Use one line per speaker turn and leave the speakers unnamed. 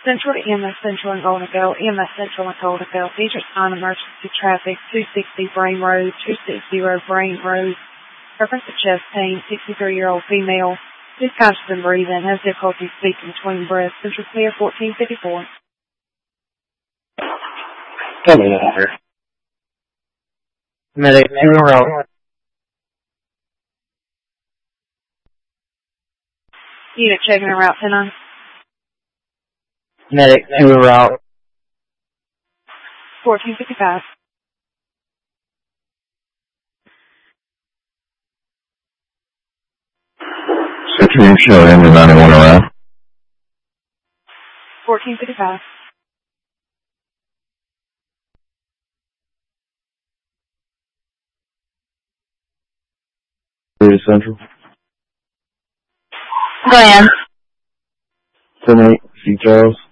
Central to EMS Central and Goldendale, EMS Central and Goldendale. Please respond to emergency traffic, 260 Brain Road, 260 Brain Road. Reference to chest pain, 63-year-old female. She's conscious and breathing, has difficulty speaking between breaths. Central clear, 1454.
Tell me that. Medic, moving route.
Unit checking en route 10-9.
Medic, moving route.
1455.
Central show in the 91 around.
1455.
Central.
Glenn.
10-8, C. Charles.